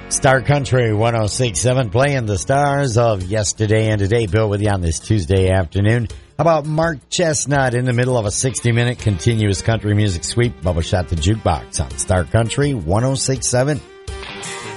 Star Country 106.7 playing the stars of yesterday and today. Bill with you on this Tuesday afternoon. How about Mark Chestnut in the middle of a 60-minute continuous country music sweep? Bubba Shot the Jukebox on Star Country 106.7.